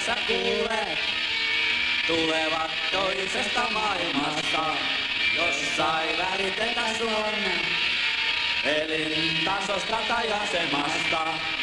sä kuulet, tulevat toisesta maailmasta, jossa ei välitetä sun elintasosta tai asemasta.